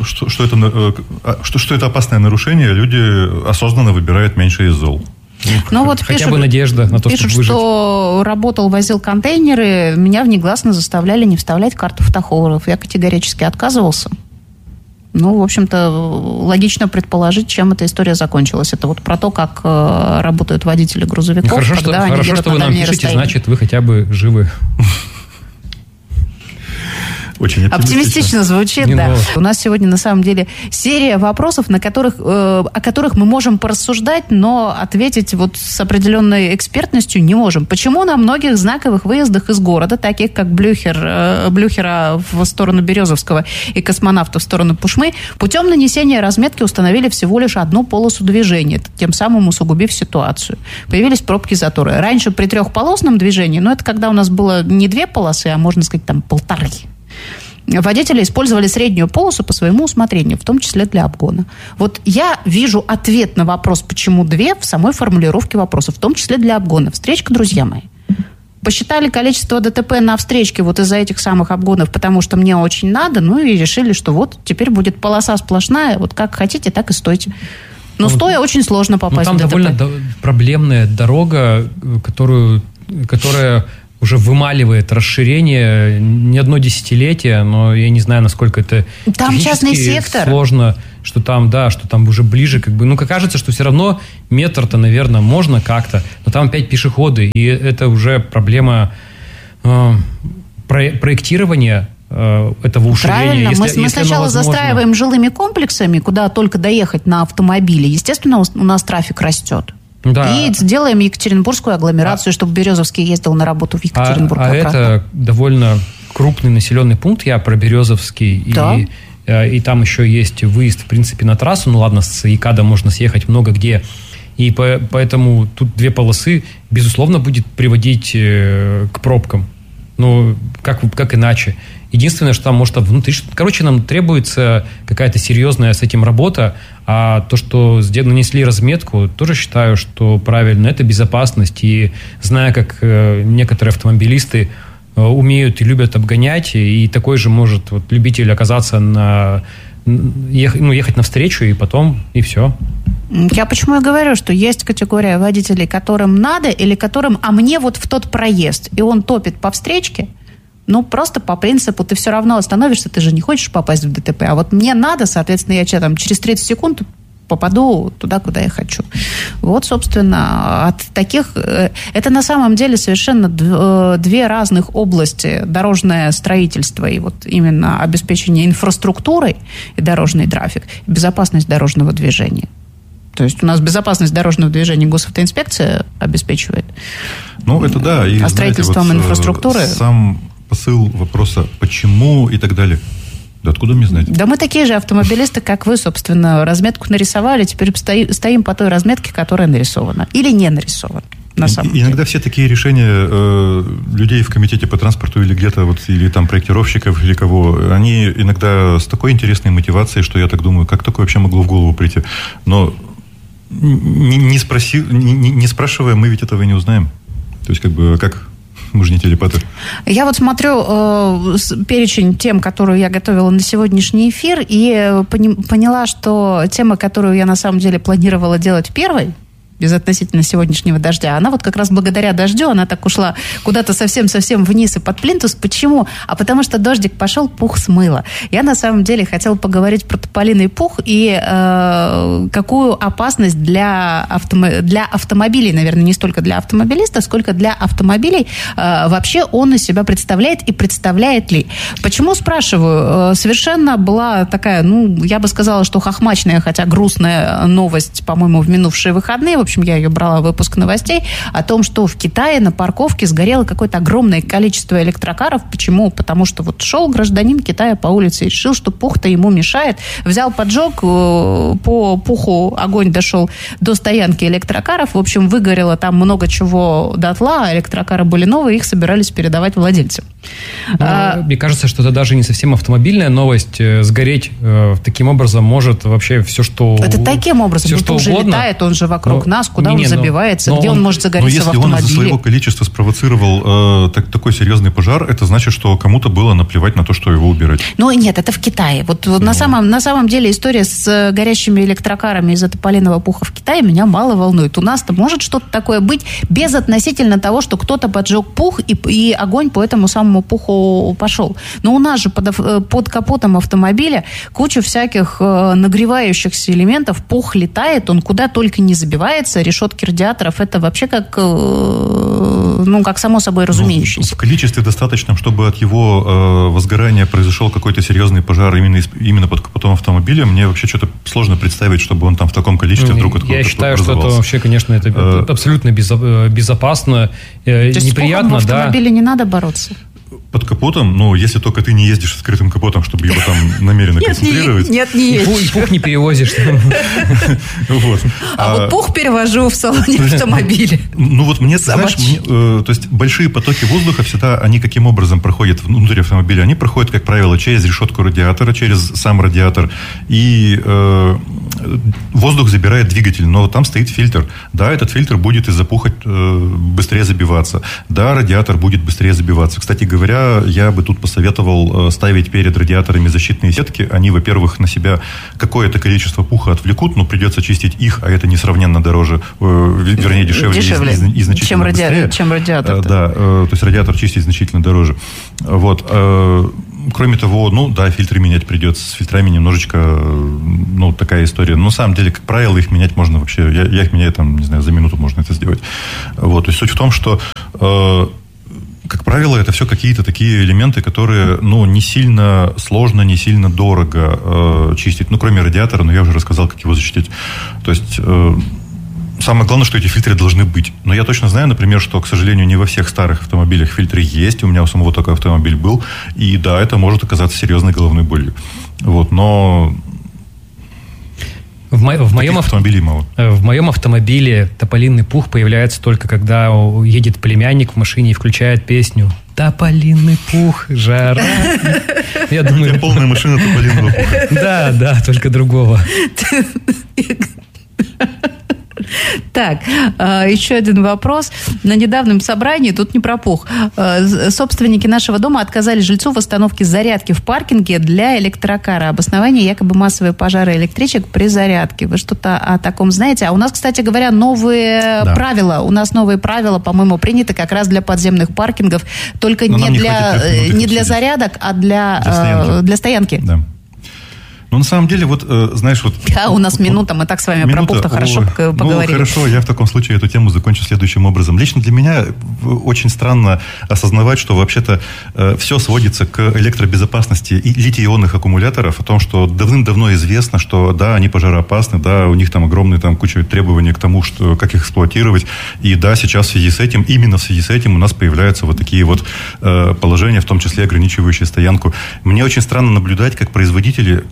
это опасное нарушение, люди осознанно выбирают меньше из зол. Хотя бы надежда на то, чтобы выжить. Пишут, что работал, возил контейнеры, меня внегласно заставляли не вставлять карту в тахограф. Я категорически отказывался. В общем-то, логично предположить, чем эта история закончилась. Это вот про то, как работают водители грузовиков. Хорошо, что вы нам пишете, значит, вы хотя бы живы. Очень оптимистично звучит, да. У нас сегодня, на самом деле, серия вопросов, о которых мы можем порассуждать, но ответить вот с определенной экспертностью не можем. Почему на многих знаковых выездах из города, таких как Блюхера в сторону Березовского и Космонавта в сторону Пушмы, путем нанесения разметки установили всего лишь одну полосу движения, тем самым усугубив ситуацию. Появились пробки, заторы. Раньше при трехполосном движении, но это когда у нас было не 2 полосы, а можно сказать там 1,5. Водители использовали среднюю полосу по своему усмотрению, в том числе для обгона. Вот я вижу ответ на вопрос, почему 2, в самой формулировке вопроса, в том числе для обгона. Встречка, друзья мои. Посчитали количество ДТП на встречке вот из-за этих самых обгонов, потому что мне очень надо, ну и решили, что вот теперь будет полоса сплошная, вот как хотите, так и стойте. Но стоя очень сложно попасть в ДТП. Там довольно проблемная дорога, которая уже вымаливает расширение не одно десятилетие, но я не знаю, насколько это там частный сектор. Сложно, что там уже ближе, как кажется, что все равно метр-то, наверное, можно как-то, но там опять пешеходы, и это уже проблема проектирования этого уширения. Правильно, мы сначала застраиваем жилыми комплексами, куда только доехать на автомобиле. Естественно, у нас трафик растет. Да. И сделаем Екатеринбургскую агломерацию, чтобы Березовский ездил на работу в Екатеринбург. Это довольно крупный населенный пункт, я про Березовский. Да. И там еще есть выезд, в принципе, на трассу. Ну ладно, с ИКАДа можно съехать много где. И поэтому тут 2 полосы, безусловно, будет приводить к пробкам. Ну, как иначе? Единственное, что там может внутри... Короче, нам требуется какая-то серьезная с этим работа, а то, что нанесли разметку, тоже считаю, что правильно. Это безопасность. И зная, как некоторые автомобилисты умеют и любят обгонять, и такой же может любитель оказаться ехать навстречу, и потом, и все. Я почему и говорю, что есть категория водителей, которым надо, или которым, а мне вот в тот проезд, и он топит по встречке, ну, просто по принципу, ты все равно остановишься, ты же не хочешь попасть в ДТП, а вот мне надо, соответственно, я через 30 секунд попаду туда, куда я хочу. Вот, собственно, от таких... Это на самом деле совершенно 2 разных области. Дорожное строительство и вот именно обеспечение инфраструктурой и дорожный трафик, и безопасность дорожного движения. То есть у нас безопасность дорожного движения госавтоинспекция обеспечивает. Ну, это да. И, строительством инфраструктуры... Сам посыл вопроса «почему?» и так далее. Да откуда мне знать? Да мы такие же автомобилисты, как вы, собственно. Разметку нарисовали, теперь стоим по той разметке, которая нарисована. Или не нарисована. На самом деле. Иногда все такие решения людей в комитете по транспорту или где-то, или там проектировщиков, или кого, они иногда с такой интересной мотивацией, что я так думаю, как такое вообще могло в голову прийти. Но не спрашивая, мы ведь этого и не узнаем. То есть, как... Мы же не телепаты. Я вот смотрю перечень тем, которую я готовила на сегодняшний эфир, и поняла, что тема, которую я на самом деле планировала делать первой, безотносительно сегодняшнего дождя, она вот как раз благодаря дождю, она так ушла куда-то совсем-совсем вниз и под плинтус. Почему? А потому что дождик пошел, пух смыло. Я на самом деле хотела поговорить про тополиный пух и какую опасность для автомобилей, наверное, не столько для автомобилистов, сколько для автомобилей вообще он из себя представляет и представляет ли. Почему, спрашиваю? Совершенно была такая, я бы сказала, что хохмачная, хотя грустная новость, по-моему, в минувшие выходные. В общем, я ее брала в выпуск новостей о том, что в Китае на парковке сгорело какое-то огромное количество электрокаров. Почему? Потому что вот шел гражданин Китая по улице и решил, что пух-то ему мешает. Взял поджог, по пуху огонь дошел до стоянки электрокаров. В общем, выгорело там много чего дотла, а электрокары были новые, их собирались передавать владельцам. Мне кажется, что это даже не совсем автомобильная новость. Сгореть таким образом может вообще все, что... Это таким образом. Пух же летает, он же вокруг нас, куда он забивается, где он может загореться в автомобиле. Но если он из-за своего количества спровоцировал такой серьезный пожар, это значит, что кому-то было наплевать на то, что его убирать. Нет, это в Китае. Вот на самом деле история с горящими электрокарами из-за тополиного пуха в Китае меня мало волнует. У нас-то может что-то такое быть безотносительно того, что кто-то поджег пух и огонь по этому самому пуху пошел. Но у нас же под капотом автомобиля куча всяких нагревающихся элементов, пух летает, он куда только не забивается, решетки радиаторов, это вообще как как само собой разумеющееся. В количестве достаточном, чтобы от его возгорания произошел какой-то серьезный пожар именно под капотом автомобиля, мне вообще что-то сложно представить, чтобы он там в таком количестве вдруг откуда-то Я считаю, что это вообще, конечно, это абсолютно безопасно, неприятно. В автомобиле не надо бороться? Под капотом, если только ты не ездишь с открытым капотом, чтобы его там намеренно концентрировать. Нет, не езжу. И пух не перевозишь. А вот пух перевожу в салоне автомобиля. Мне, знаешь, то есть большие потоки воздуха всегда, они каким образом проходят внутрь автомобиля? Они проходят, как правило, через решетку радиатора, через сам радиатор. И воздух забирает двигатель, но там стоит фильтр. Да, этот фильтр будет из-за пуха быстрее забиваться. Да, радиатор будет быстрее забиваться. Кстати говоря, я бы тут посоветовал ставить перед радиаторами защитные сетки. Они, во-первых, на себя какое-то количество пуха отвлекут, но придется чистить их, а это несравненно дороже, вернее, дешевле и значительно быстрее. Чем радиатор. Да, то есть радиатор чистить значительно дороже. Кроме того, фильтры менять придется. С фильтрами немножечко, такая история. Но на самом деле, как правило, их менять можно вообще. Я их меняю, за минуту можно это сделать. То есть суть в том, что как правило, это все какие-то такие элементы, которые, не сильно сложно, не сильно дорого чистить. Кроме радиатора, я уже рассказал, как его защитить. То есть самое главное, что эти фильтры должны быть. Но я точно знаю, например, что, к сожалению, не во всех старых автомобилях фильтры есть. У меня у самого такой автомобиль был. И да, это может оказаться серьезной головной болью. Но в моем автомобиле тополиный пух появляется только когда едет племянник в машине и включает песню «Тополиный пух, жара». Я думаю, полная машина тополиного пуха. Да, только другого. Так, еще один вопрос. На недавнем собрании, тут не про пух, собственники нашего дома отказали жильцу в установке зарядки в паркинге для электрокара. Обоснование якобы массовые пожары электричек при зарядке. Вы что-то о таком знаете? А у нас, кстати говоря, новые правила. У нас новые правила, по-моему, приняты как раз для подземных паркингов. Только не для зарядок, а для стоянки. Да. На самом деле, знаешь... у нас минута, мы так с вами про пух-то хорошо поговорили. Хорошо, я в таком случае эту тему закончу следующим образом. Лично для меня очень странно осознавать, что вообще-то все сводится к электробезопасности и литий-ионных аккумуляторов, о том, что давным-давно известно, что да, они пожароопасны, да, у них там огромные куча требований к тому, как их эксплуатировать. И да, сейчас именно в связи с этим у нас появляются такие положения, в том числе ограничивающие стоянку. Мне очень странно наблюдать, как производители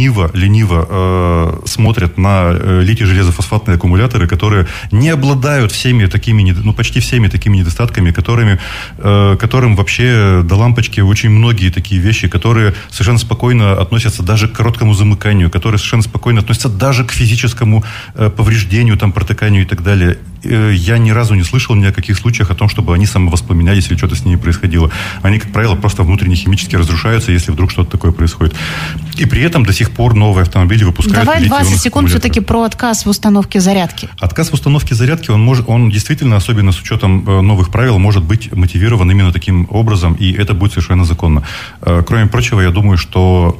лениво смотрят на литий-железофосфатные аккумуляторы, которые не обладают почти всеми такими недостатками, которым вообще до лампочки очень многие такие вещи, которые совершенно спокойно относятся даже к короткому замыканию, которые совершенно спокойно относятся даже к физическому повреждению, протыканию и так далее. Я ни разу не слышал ни о каких случаях о том, чтобы они самовоспламенялись или что-то с ними происходило. Они, как правило, просто внутренне химически разрушаются, если вдруг что-то такое происходит. И при этом до сих пор новые автомобили выпускают. Давай 20 секунд все-таки про отказ в установке зарядки. Отказ в установке зарядки, он действительно, особенно с учетом новых правил, может быть мотивирован именно таким образом, и это будет совершенно законно. Кроме прочего, я думаю, что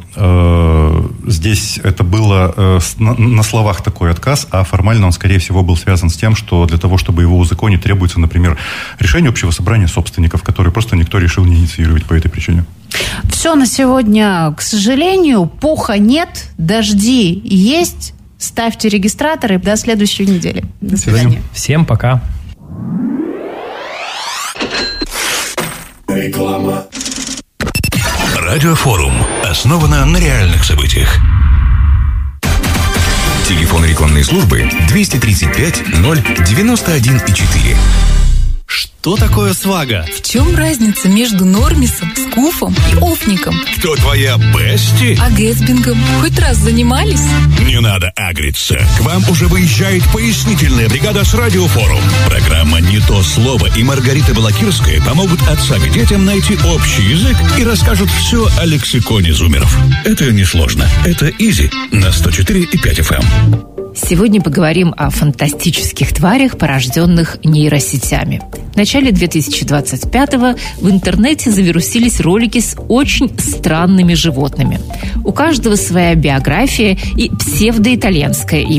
здесь это было на словах такой отказ, а формально он, скорее всего, был связан с тем, что для того, чтобы его узаконить, требуется, например, решение общего собрания собственников, которое просто никто решил не инициировать по этой причине. Все на сегодня, к сожалению, пуха нет, дожди есть. Ставьте регистраторы. До следующей недели. До свидания. Всем пока. Реклама. Радиофорум основано на реальных событиях. Телефон рекламной службы 235-091-4. Что такое свага? В чем разница между нормисом, скуфом и офником? Кто твоя бести? А гэтсбингом хоть раз занимались? Не надо агриться. К вам уже выезжает пояснительная бригада с Радиофорум. Программа «Не то слово» и Маргарита Балакирская помогут отцам и детям найти общий язык и расскажут все о лексиконе зумеров. Это несложно. Это изи на 104,5 FM. Сегодня поговорим о фантастических тварях, порожденных нейросетями. В начале 2025-го в интернете завирусились ролики с очень странными животными. У каждого своя биография и псевдоитальянское имя.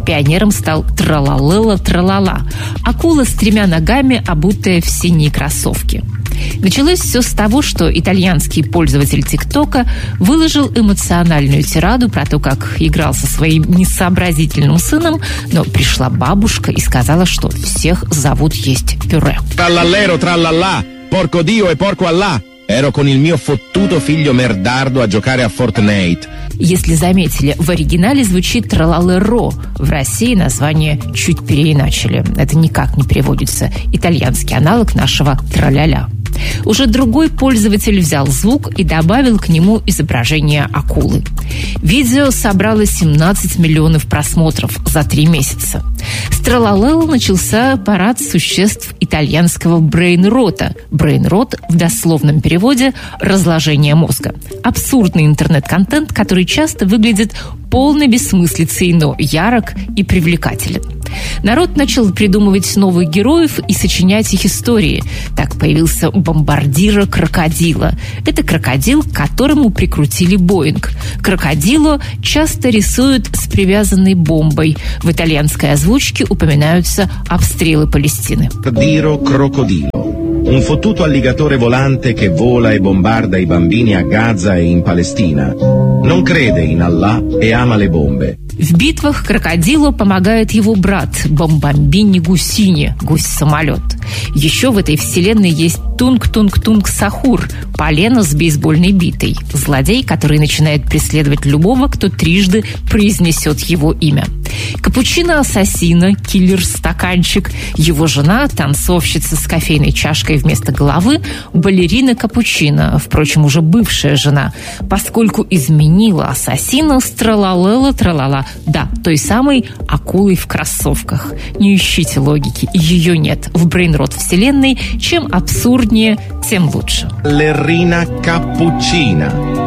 Пионером стал Тралалела-Тралала. Акула с 3 ногами, обутая в синие кроссовки. Началось все с того, что итальянский пользователь ТикТока выложил эмоциональную тираду про то, как играл со своим несообразительным сыном, но пришла бабушка и сказала, что всех зовут есть пюре. Trallallero, trallallà, porco Dio e porco Allah. Ero con il mio fottuto figlio merdardo a giocare a Fortnite. Если заметили, в оригинале звучит «тралалеро». В России название чуть переиначили. Это никак не переводится. Итальянский аналог нашего «траля-ля». Уже другой пользователь взял звук и добавил к нему изображение акулы. Видео собрало 17 миллионов просмотров за 3 месяца. С тралалелла начался парад существ итальянского брейн-рота. Брейн-рот в дословном переводе «разложение мозга». Абсурдный интернет-контент, который часто выглядит полной бессмыслицей, но ярок и привлекателен. Народ начал придумывать новых героев и сочинять их истории. Так появился бомбардиро крокодила. Это крокодил, к которому прикрутили Боинг. Крокодило часто рисуют с привязанной бомбой. В итальянской озвучке упоминаются обстрелы Палестины. Crocodilo. Un fottuto alligatore volante che vola e bombarda i bambini a Gaza e in Palestina. Non crede in Allah e ama le bombe. В битвах крокодилу помогает его брат Бомбамбини Гусини, гусь-самолет. Еще в этой вселенной есть Тунг-Тунг-Тунг Сахур, полено с бейсбольной битой. Злодей, который начинает преследовать любого, кто трижды произнесет его имя. Капучино-ассасино, киллер-стаканчик. Его жена, танцовщица с кофейной чашкой вместо головы, балерина Капучино, впрочем, уже бывшая жена, поскольку изменила ассасина с тралалела-тралала. Да, той самой акулой в кроссовках. Не ищите логики, ее нет. В брейн-рот вселенной чем абсурднее, тем лучше. Ballerina Cappuccina.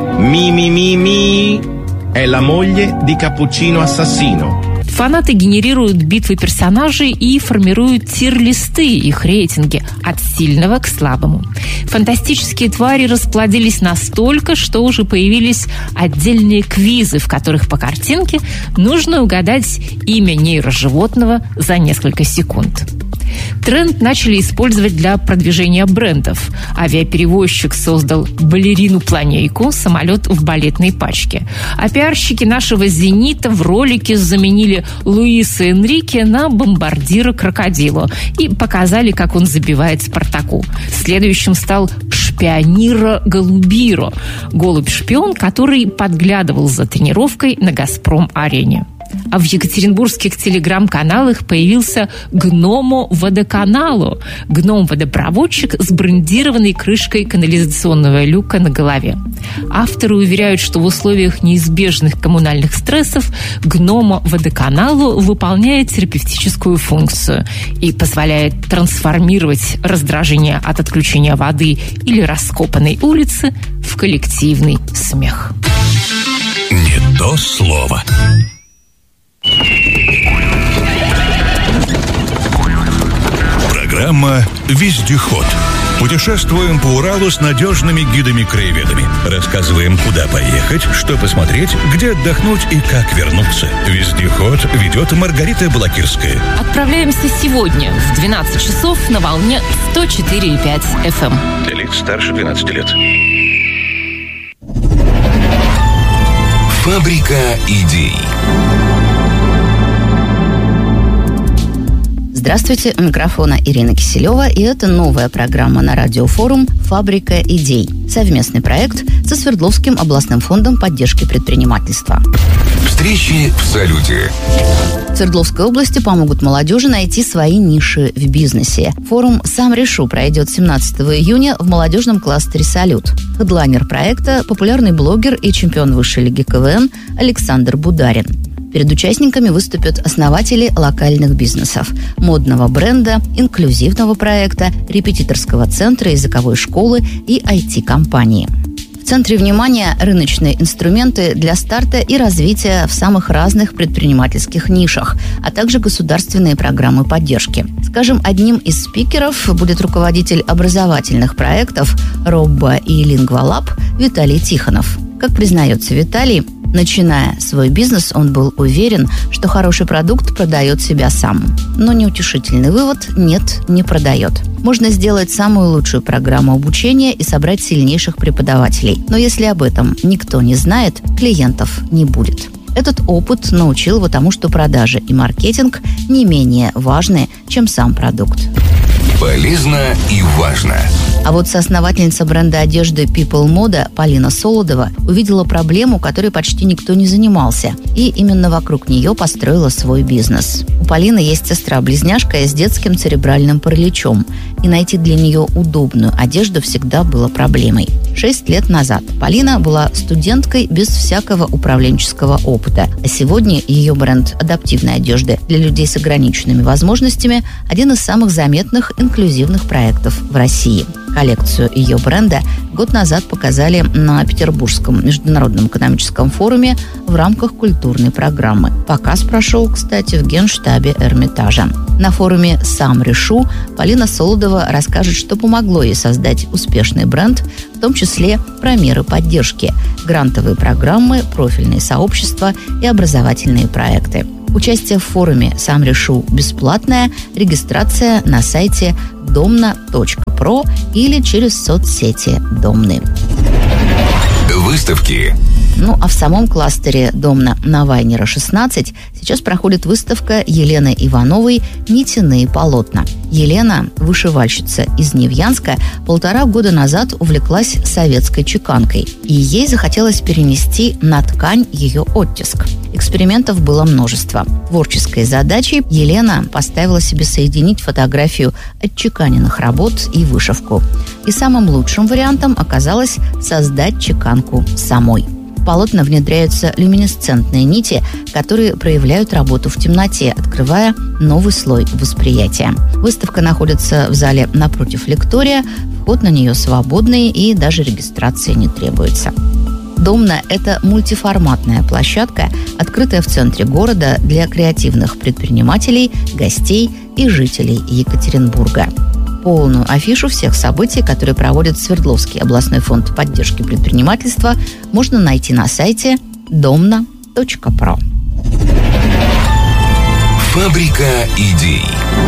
Ми-ми-ми-ми. È la moglie di Cappuccino Assassino. Фанаты генерируют битвы персонажей и формируют тир-листы, их рейтинги, от сильного к слабому. Фантастические твари расплодились настолько, что уже появились отдельные квизы, в которых по картинке нужно угадать имя нейроживотного за несколько секунд. Тренд начали использовать для продвижения брендов. Авиаперевозчик создал балерину-планейку, самолет в балетной пачке. А пиарщики нашего «Зенита» в ролике заменили Луиса Энрике на бомбардира крокодило и показали, как он забивает Спартаку. Следующим стал шпионира Голубиро, голубь-шпион, который подглядывал за тренировкой на «Газпром-арене». А в екатеринбургских телеграм-каналах появился гномо-водоканалу. Гном-водопроводчик с брендированной крышкой канализационного люка на голове. Авторы уверяют, что в условиях неизбежных коммунальных стрессов гномо-водоканалу выполняет терапевтическую функцию и позволяет трансформировать раздражение от отключения воды или раскопанной улицы в коллективный смех. Не то слово. Программа «Вездеход». Путешествуем по Уралу с надежными гидами-краеведами. Рассказываем, куда поехать, что посмотреть, где отдохнуть и как вернуться. «Вездеход» ведет Маргарита Балакирская. Отправляемся сегодня в 12 часов на волне 104,5 FM. Для лиц старше 12 лет. Фабрика идей. Здравствуйте, у микрофона Ирина Киселева, и это новая программа на радиофорум «Фабрика идей». Совместный проект со Свердловским областным фондом поддержки предпринимательства. Встречи в салюте. В Свердловской области помогут молодежи найти свои ниши в бизнесе. Форум «Сам решу» пройдет 17 июня в молодежном кластере «Салют». Хедлайнер проекта – популярный блогер и чемпион высшей лиги КВН Александр Бударин. Перед участниками выступят основатели локальных бизнесов, модного бренда, инклюзивного проекта, репетиторского центра, языковой школы и IT-компании. В центре внимания рыночные инструменты для старта и развития в самых разных предпринимательских нишах, а также государственные программы поддержки. Скажем, одним из спикеров будет руководитель образовательных проектов Робба и Лингвалаб Виталий Тихонов. Как признается Виталий, Начиная свой бизнес, он был уверен, что хороший продукт продает себя сам. Но неутешительный вывод – нет, не продает. Можно сделать самую лучшую программу обучения и собрать сильнейших преподавателей. Но если об этом никто не знает, клиентов не будет. Этот опыт научил его тому, что продажи и маркетинг не менее важны, чем сам продукт. Полезно и важно. А вот соосновательница бренда одежды People Moda Полина Солодова увидела проблему, которой почти никто не занимался, и именно вокруг нее построила свой бизнес. У Полины есть сестра-близняшка с детским церебральным параличом, и найти для нее удобную одежду всегда было проблемой. 6 лет назад Полина была студенткой без всякого управленческого опыта, а сегодня ее бренд адаптивной одежды для людей с ограниченными возможностями – один из самых заметных инклюзивных проектов в России. Коллекцию ее бренда год назад показали на Петербургском международном экономическом форуме в рамках культурной программы. Показ прошел, кстати, в Генштабе Эрмитажа. На форуме «Сам решу» Полина Солодова расскажет, что помогло ей создать успешный бренд, в том числе про меры поддержки, грантовые программы, профильные сообщества и образовательные проекты. Участие в форуме «Сам решу» бесплатное, регистрация на сайте domna.pro или через соцсети Домны. Выставки. А в самом кластере Домна на Вайнера 16 сейчас проходит выставка Елены Ивановой «Нитяные полотна». Елена, вышивальщица из Невьянска, 1,5 года назад увлеклась советской чеканкой, и ей захотелось перенести на ткань ее оттиск. Экспериментов было множество. Творческой задачей Елена поставила себе соединить фотографию отчеканенных работ и вышивку. И самым лучшим вариантом оказалось создать чеканку самой. В полотна внедряются люминесцентные нити, которые проявляют работу в темноте, открывая новый слой восприятия. Выставка находится в зале напротив лектория, вход на нее свободный и даже регистрации не требуется. Домна – это мультиформатная площадка, открытая в центре города для креативных предпринимателей, гостей и жителей Екатеринбурга. Полную афишу всех событий, которые проводит Свердловский областной фонд поддержки предпринимательства, можно найти на сайте domna.pro. Фабрика идей.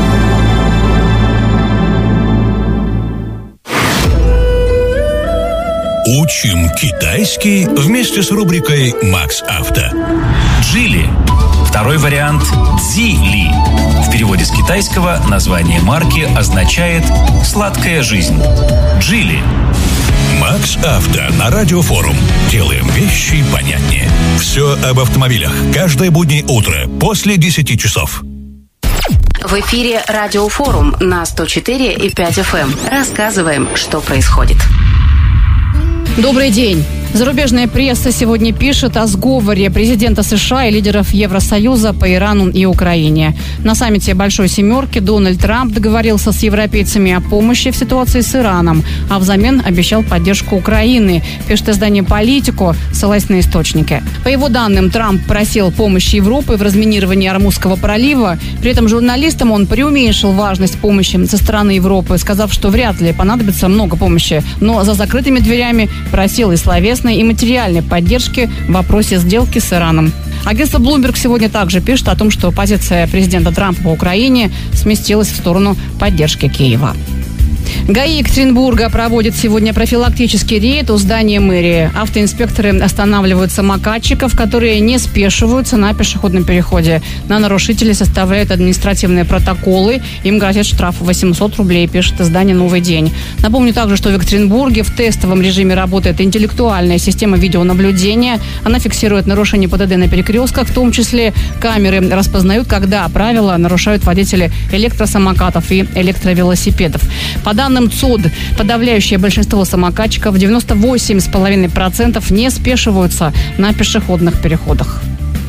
Учим китайский вместе с рубрикой «Макс Авто». Джили. Второй вариант – Дзили. В переводе с китайского название марки означает «сладкая жизнь». Джили. Макс Авто на Радиофорум. Делаем вещи понятнее. Все об автомобилях. Каждое буднее утро после 10 часов. В эфире Радиофорум на 104,5 FM. Рассказываем, что происходит. Добрый день. Зарубежная пресса сегодня пишет о сговоре президента США и лидеров Евросоюза по Ирану и Украине. На саммите Большой Семерки Дональд Трамп договорился с европейцами о помощи в ситуации с Ираном, а взамен обещал поддержку Украины, пишет издание «Политико», ссылаясь на источники. По его данным, Трамп просил помощи Европы в разминировании Ормузского пролива. При этом журналистам он преуменьшил важность помощи со стороны Европы, сказав, что вряд ли понадобится много помощи, но за закрытыми дверями просил и словесной, и материальной поддержки в вопросе сделки с Ираном. Агентство Bloomberg сегодня также пишет о том, что позиция президента Трампа по Украине сместилась в сторону поддержки Киева. ГАИ Екатеринбурга проводит сегодня профилактический рейд у здания мэрии. Автоинспекторы останавливают самокатчиков, которые не спешиваются на пешеходном переходе. На нарушителей составляют административные протоколы. Им грозит штраф 800 рублей, пишет издание «Новый день». Напомню также, что в Екатеринбурге в тестовом режиме работает интеллектуальная система видеонаблюдения. Она фиксирует нарушения ПДД на перекрестках, в том числе камеры распознают, когда правила нарушают водители электросамокатов и электровелосипедов. По данным ЦОД, подавляющее большинство самокатчиков, 98,5%, не спешиваются на пешеходных переходах.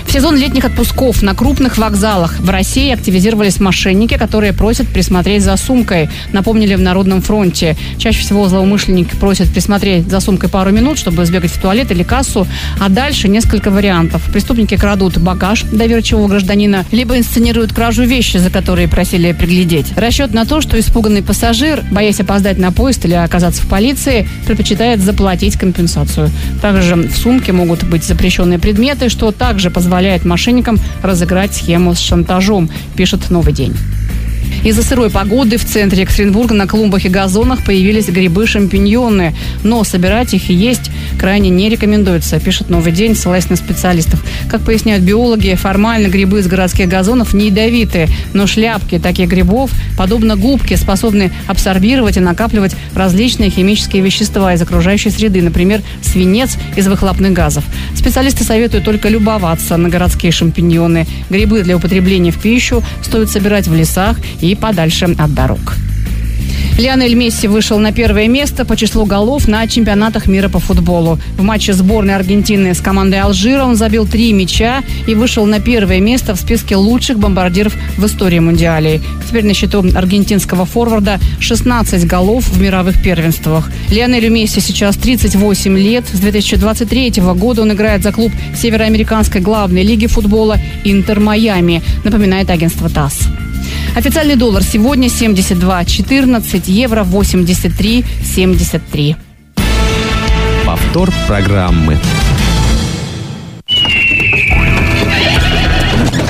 В сезон летних отпусков на крупных вокзалах в России активизировались мошенники, которые просят присмотреть за сумкой. Напомнили в Народном фронте. Чаще всего злоумышленники просят присмотреть за сумкой пару минут, чтобы сбегать в туалет или кассу, а дальше несколько вариантов. Преступники крадут багаж доверчивого гражданина, либо инсценируют кражу вещи, за которые просили приглядеть. Расчет на то, что испуганный пассажир, боясь опоздать на поезд или оказаться в полиции, предпочитает заплатить компенсацию. Также в сумке могут быть запрещенные предметы, что также позволяет мошенникам разыграть схему с шантажом, пишет «Новый день». Из-за сырой погоды в центре Екатеринбурга на клумбах и газонах появились грибы-шампиньоны, но собирать их и есть крайне не рекомендуется, пишет «Новый день», ссылаясь на специалистов. Как поясняют биологи, формально грибы из городских газонов не ядовиты, но шляпки таких грибов, подобно губке, способны абсорбировать и накапливать различные химические вещества из окружающей среды, например, свинец из выхлопных газов. Специалисты советуют только любоваться на городские шампиньоны. Грибы для употребления в пищу стоит собирать в лесах и подальше от дорог. Лионель Месси вышел на первое место по числу голов на чемпионатах мира по футболу. В матче сборной Аргентины с командой Алжира он забил 3 мяча и вышел на первое место в списке лучших бомбардиров в истории Мундиалей. Теперь на счету аргентинского форварда 16 голов в мировых первенствах. Лионелю Месси сейчас 38 лет. С 2023 года он играет за клуб североамериканской главной лиги футбола «Интер Майами», напоминает агентство ТАСС. Официальный доллар сегодня 72.14, евро 83.73. Повтор программы.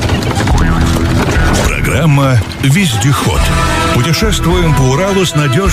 Программа «Вездеход». Путешествуем по Уралу с надежной